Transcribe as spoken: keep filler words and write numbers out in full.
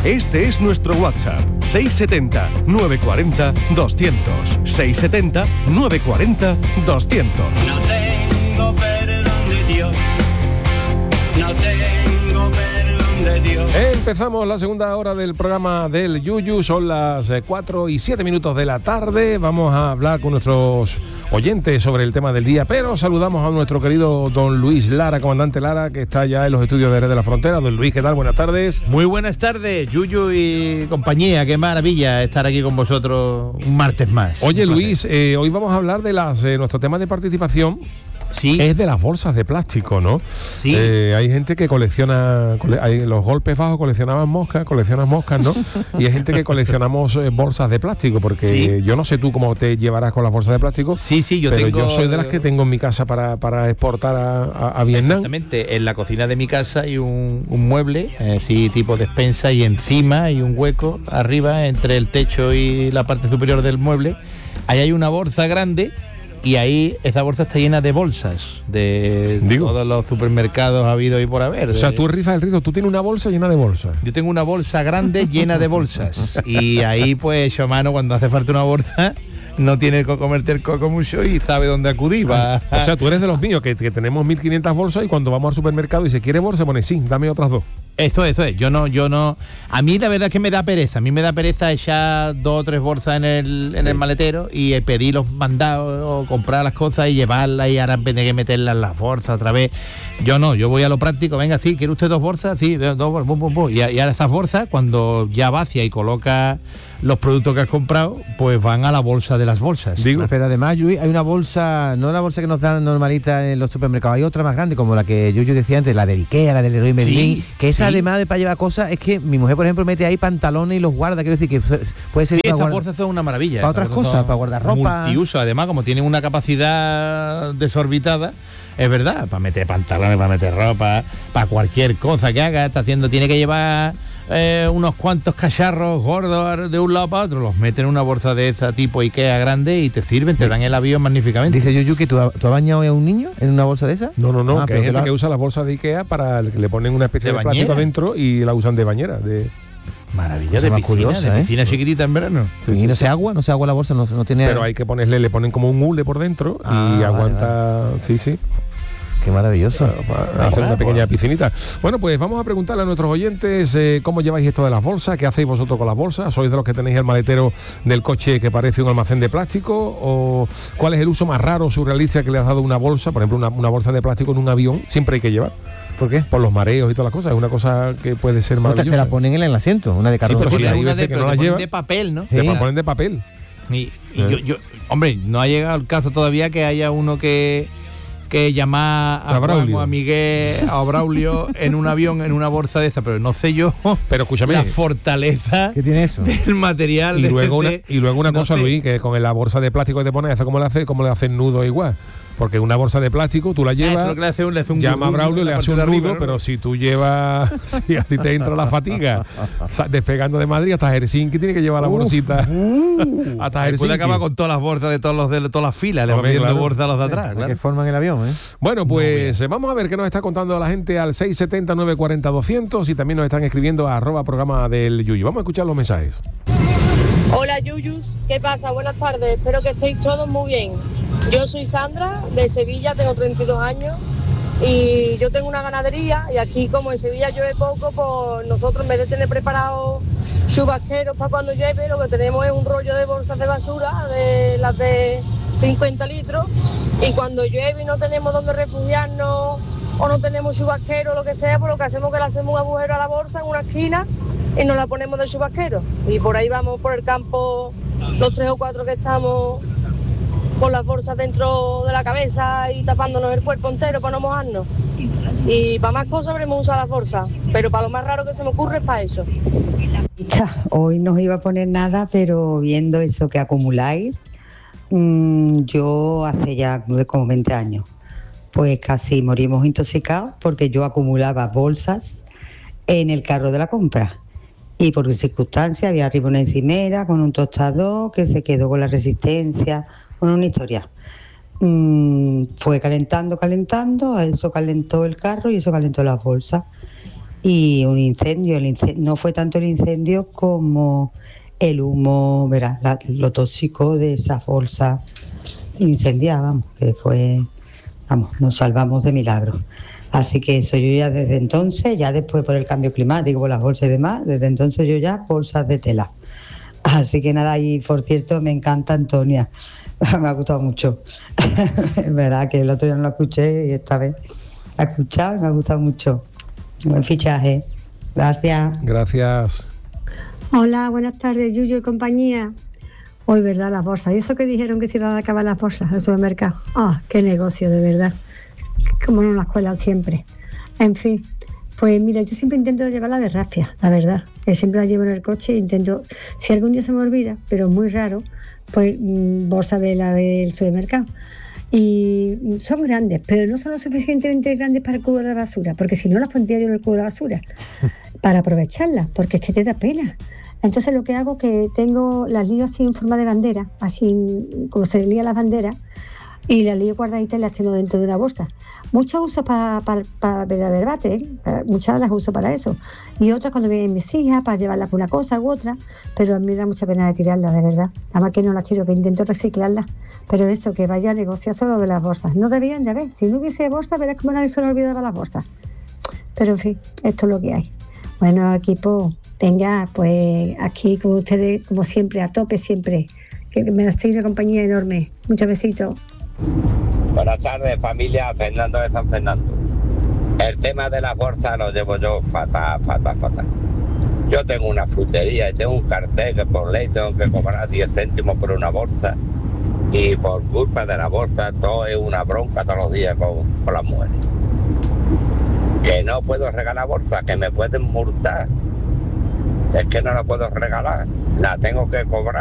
Este es nuestro WhatsApp, seis siete cero, nueve cuatro cero, doscientos. seis siete cero, nueve cuatro cero, doscientos. No tengo perdón de Dios, no tengo perdón de Dios. Empezamos la segunda hora del programa del Yuyu, son las cuatro y siete minutos de la tarde. Vamos a hablar con nuestros oyentes sobre el tema del día, pero saludamos a nuestro querido don Luis Lara, comandante Lara, que está ya en los estudios de Jerez de la Frontera. Don Luis, ¿qué tal? Buenas tardes. Muy buenas tardes, Yuyu y compañía. Qué maravilla estar aquí con vosotros un martes más. Oye, Luis, eh, hoy vamos a hablar de las eh, nuestro tema de participación. Sí. Es de las bolsas de plástico, ¿no? Sí. Eh, hay gente que colecciona, cole, hay, los golpes bajos coleccionaban moscas, coleccionas moscas, ¿no? Y hay gente que coleccionamos eh, bolsas de plástico, porque sí. Yo no sé tú cómo te llevarás con las bolsas de plástico. Sí, sí, yo pero tengo... yo soy de las que tengo en mi casa para, para exportar a, a, a Vietnam. Exactamente, en la cocina de mi casa hay un, un mueble, así tipo despensa, y encima hay un hueco arriba entre el techo y la parte superior del mueble. Ahí hay una bolsa grande. Y ahí esa bolsa está llena de bolsas de Digo. todos los supermercados habidos y por haber. O sea, tú rizas el rizo, tú tienes una bolsa llena de bolsas. Yo tengo una bolsa grande llena de bolsas. Y ahí, pues, hecho a mano, cuando hace falta una bolsa, no tiene que comerte el coco mucho y sabe dónde acudir. Va. O sea, tú eres de los míos, que, que tenemos mil quinientas bolsas y cuando vamos al supermercado y se quiere bolsa, pone sí, dame otras dos. Eso, eso es, yo no, yo no. A mí la verdad es que me da pereza, a mí me da pereza echar dos o tres bolsas en el, en sí. el maletero y pedir los mandados o comprar las cosas y llevarlas y ahora tener que meterlas en las bolsas otra vez. Yo no, yo voy a lo práctico, venga, sí, ¿quiere usted dos bolsas? Sí, dos bolsas, bum, bum, bum. Y, y ahora esas bolsas, cuando ya vacía y coloca los productos que has comprado, pues van a la bolsa de las bolsas. Digo, pero además, Luis, hay una bolsa, no la bolsa que nos dan normalita en los supermercados, hay otra más grande, como la que Yuyu decía antes, la de Ikea, la del Leroy Merlin, sí, que esa sí. además de para llevar cosas, es que mi mujer, por ejemplo, mete ahí pantalones y los guarda, quiero decir que puede ser... Sí, esas bolsas son una maravilla. Para otras cosas, para guardar ropa. Multiuso, además, como tienen una capacidad desorbitada, es verdad, para meter pantalones, para meter ropa, para cualquier cosa que haga, está haciendo, tiene que llevar... Eh, unos cuantos cacharros gordos de un lado para otro, los meten en una bolsa de esa tipo Ikea grande y te sirven, te dan el avión magníficamente. Dice Yuyu que tú, ¿tú has bañado a un niño en una bolsa de esa? No, no, no, ah, que hay gente que, la... que usa las bolsas de Ikea para que le ponen una especie de, de plástico dentro y la usan de bañera. De... Maravilla, de piscina, curiosa, de piscina ¿eh? chiquitita en verano. Sí, sí, y no se agua, no se agua la bolsa, no, no tiene... Pero hay que ponerle, le ponen como un hule por dentro ah, y aguanta, vale, vale. sí, sí. Qué maravilloso. Para hacer una pequeña piscinita. Bueno, pues vamos a preguntarle a nuestros oyentes eh, cómo lleváis esto de las bolsas, qué hacéis vosotros con las bolsas, ¿sois de los que tenéis el maletero del coche que parece un almacén de plástico? ¿O cuál es el uso más raro, surrealista que le has dado una bolsa? Por ejemplo, una, una bolsa de plástico en un avión, siempre hay que llevar. ¿Por qué? Por los mareos y todas las cosas, es una cosa que puede ser maravillosa. Te la ponen en el asiento, una de cartón. Sí, pero sí, hay veces que no la llevan. De papel, ¿no? Sí. Te ponen de papel. Y, y sí. yo, yo, hombre, no ha llegado el caso todavía que haya uno que... que llamar a, a, Juan, a Miguel, a Braulio en un avión, en una bolsa de esa, pero no sé yo, pero escúchame, la fortaleza ¿qué tiene eso? del material. Y de luego ese, una, y luego una no cosa, sé. Luis, que con la bolsa de plástico que te pones, ¿cómo le hace, cómo le hacen nudo igual? Porque una bolsa de plástico, tú la llevas, ah, le hace un, le hace un llama a Braulio, le hace un nudo, arriba, ¿no? Pero si tú llevas, si a ti te entra la fatiga, despegando de Madrid hasta Helsinki, tiene que llevar la Uf, bolsita uh, hasta Helsinki. Puede acabar con todas las bolsas de todos los de todas las filas, le va pidiendo claro. bolsas a los de atrás. Sí, claro. que forman el avión, ¿eh? Bueno, pues no, vamos a ver qué nos está contando la gente al seis siete cero, nueve cuatro cero, doscientos y también nos están escribiendo a arroba programa del Yuyu. Vamos a escuchar los mensajes. Hola Yuyus, ¿qué pasa? Buenas tardes, espero que estéis todos muy bien. Yo soy Sandra, de Sevilla, tengo treinta y dos años y yo tengo una ganadería y aquí como en Sevilla llueve poco, pues nosotros en vez de tener preparados chubasqueros para cuando llueve, lo que tenemos es un rollo de bolsas de basura, de las de cincuenta litros, y cuando llueve y no tenemos donde refugiarnos o no tenemos chubasquero o lo que sea, pues lo que hacemos es que le hacemos un agujero a la bolsa en una esquina y nos la ponemos de chubasquero y por ahí vamos por el campo los tres o cuatro que estamos con las bolsas dentro de la cabeza y tapándonos el cuerpo entero para no mojarnos. Y para más cosas habremos usado las bolsas, pero para lo más raro que se me ocurre es para eso. Hoy no os iba a poner nada, pero viendo eso que acumuláis, mmm, yo hace ya como veinte años, pues casi morimos intoxicados porque yo acumulaba bolsas en el carro de la compra. Y por circunstancias había arriba una encimera con un tostador que se quedó con la resistencia, con una historia. Mm, fue calentando, calentando, a eso calentó el carro y eso calentó las bolsas. y un incendio. El incendio no fue tanto el incendio como el humo, verás, la, lo tóxico de esa bolsa incendiada, vamos, que fue, vamos, nos salvamos de milagro. Así que eso yo ya desde entonces, ya después por el cambio climático, por las bolsas y demás, desde entonces yo ya bolsas de tela. Así que nada, y por cierto me encanta Antonia, me ha gustado mucho. Es verdad que el otro día no lo escuché y esta vez he escuchado y me ha gustado mucho. Buen fichaje. Gracias. Gracias. Hola, buenas tardes, Yuyu y compañía. Hoy, ¿verdad? Las bolsas. ¿Y eso que dijeron que se iban a acabar las bolsas del supermercado? Ah, qué negocio, de verdad. Como en la escuela siempre. En fin, pues mira, yo siempre intento llevarla de raspia, la verdad. Eh, siempre la llevo en el coche e intento, si algún día se me olvida, pero es muy raro, pues mmm, bolsa de la del supermercado. Y son grandes, pero no son lo suficientemente grandes para el cubo de la basura, porque si no las pondría yo en el cubo de la basura, para aprovecharlas, porque es que te da pena. Entonces lo que hago es que tengo, las lío así en forma de bandera, así como se lía las banderas, y las lío guardaditas y las tengo dentro de una bolsa. Muchas uso para pa, pa, pa debate, ¿eh? Muchas las uso para eso. Y otras cuando vienen mis hijas, para llevarlas por una cosa u otra, pero a mí me da mucha pena de tirarlas, de verdad. Nada más que no las tiro, que intento reciclarlas. Pero eso, que vaya a negociar solo de las bolsas. No debían de haber. Si no hubiese bolsas, verás como nadie se le olvidaba las bolsas. Pero en fin, esto es lo que hay. Bueno, equipo, venga, pues aquí con ustedes, como siempre, a tope siempre. Que me hacéis una compañía enorme. Muchos besitos. Buenas tardes, familia. Fernando de San Fernando. El tema de las bolsas lo llevo yo fatal, fatal, fatal. Yo tengo una frutería y tengo un cartel que por ley tengo que cobrar diez céntimos por una bolsa, y por culpa de la bolsa todo es una bronca todos los días con, con las mujeres. Que no puedo regalar bolsa, que me pueden multar. Es que no la puedo regalar, la tengo que cobrar.